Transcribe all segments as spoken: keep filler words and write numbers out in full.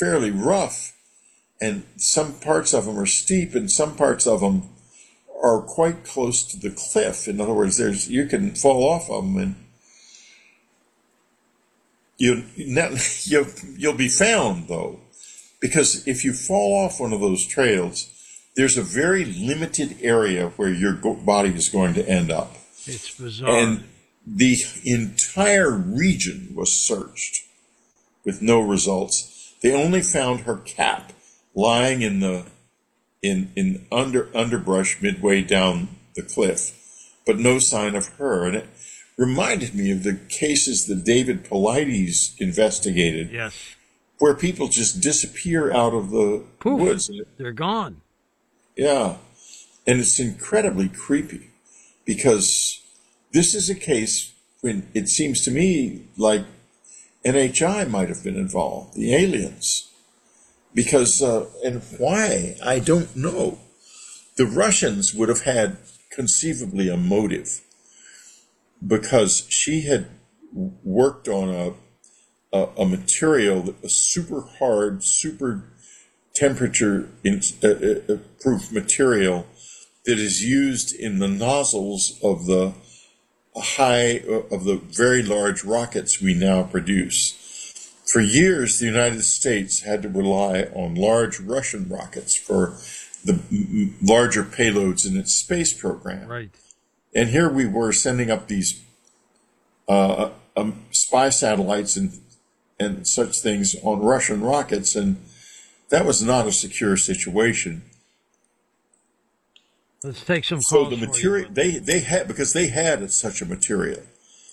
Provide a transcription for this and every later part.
fairly rough, and some parts of them are steep, and some parts of them are quite close to the cliff. In other words, there's you can fall off of them, and you you'll you'll be found though, because if you fall off one of those trails, there's a very limited area where your go- body is going to end up. It's bizarre. And the entire region was searched with no results. They only found her cap lying in the in in under underbrush midway down the cliff, but no sign of her. And it reminded me of the cases that David Paulides investigated, yes, where people just disappear out of the Poof, woods. They're gone. Yeah, and it's incredibly creepy because this is a case when it seems to me like N H I might have been involved, the aliens. Because, uh, and why, I don't know. The Russians would have had conceivably a motive because she had worked on a, a, a material that was super hard, super temperature in, uh, uh, proof material that is used in the nozzles of the high, uh, of the very large rockets we now produce. For years, the United States had to rely on large Russian rockets for the m- larger payloads in its space program. Right. And here we were sending up these uh, um, spy satellites and and such things on Russian rockets, and that was not a secure situation. Let's take some So calls. the for material you. they they had because they had such a material.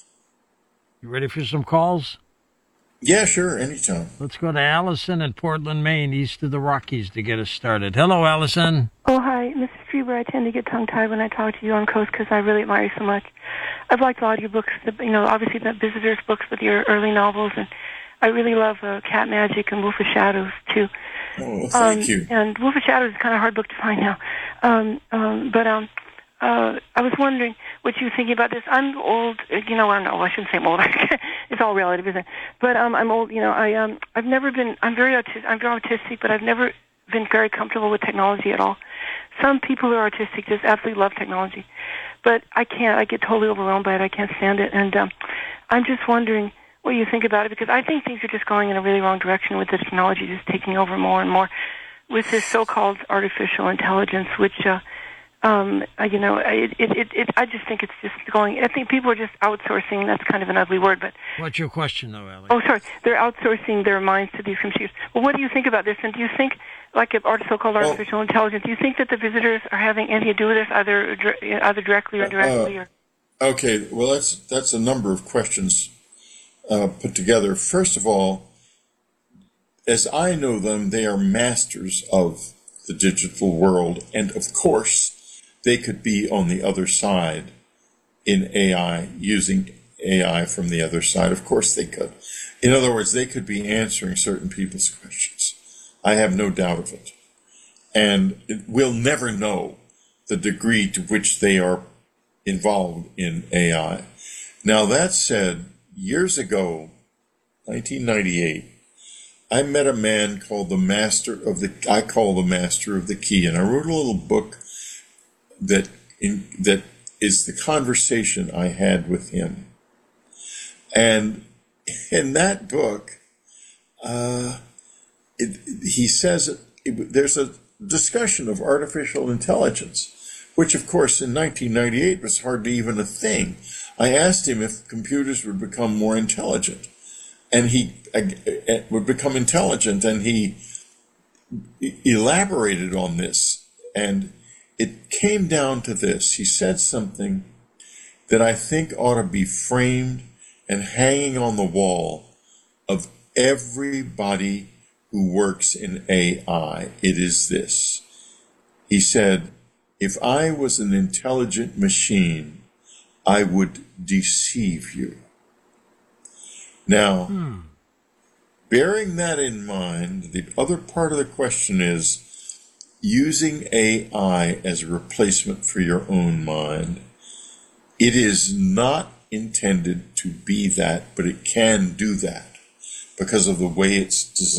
You ready for some calls? Yeah, sure, anytime. Let's go to Allison in Portland, Maine, east of the Rockies, to get us started. Hello, Allison. Oh, hi, Missus Trieber. I tend to get tongue-tied when I talk to you on Coast because I really admire you so much. I've liked audiobooks, the, you know, obviously the Visitors books with your early novels, and I really love uh, Cat Magic and Wolf of Shadows, too. Oh, thank um, you. And Wolf of Shadows is kind of a hard book to find now. Um, um, but um, uh, I was wondering what you were thinking about this. I'm old, you know, I don't know, I shouldn't say I'm old. It's all relative, isn't it? But um, I'm old, you know, I, um, I've never been, I'm very autistic, I'm very autistic, but I've never been very comfortable with technology at all. Some people who are autistic just absolutely love technology. But I can't, I get totally overwhelmed by it, I can't stand it. And um, I'm just wondering what you think about it, because I think things are just going in a really wrong direction with this technology just taking over more and more with this so-called artificial intelligence, which, uh, um, you know, it, it, it, it, I just think it's just going, I think people are just outsourcing, that's kind of an ugly word, but... What's your question, though, Alex? Oh, sorry, they're outsourcing their minds to these computers. Well, what do you think about this, and do you think, like a so-called artificial well, intelligence, do you think that the visitors are having anything to do with this, either, either directly or indirectly? Uh, or? Okay, well, that's, that's a number of questions uh, put together. First of all, as I know them, they are masters of the digital world, and of course, they could be on the other side in A I, using A I from the other side. Of course they could. In other words, they could be answering certain people's questions. I have no doubt of it. And we'll never know the degree to which they are involved in A I. Now, that said, years ago, nineteen ninety-eight, I met a man called the Master of the, I call the Master of the Key, and I wrote a little book that in, that is the conversation I had with him. And in that book, uh, it, he says it, there's a discussion of artificial intelligence, which, of course, in nineteen ninety-eight was hardly even a thing. I asked him if computers would become more intelligent, and he uh, would become intelligent, and he elaborated on this, and it came down to this. He said something that I think ought to be framed and hanging on the wall of everybody who works in A I. It is this. He said, if I was an intelligent machine, I would deceive you. Now, hmm. bearing that in mind, the other part of the question is, using A I as a replacement for your own mind, it is not intended to be that, but it can do that because of the way it's designed.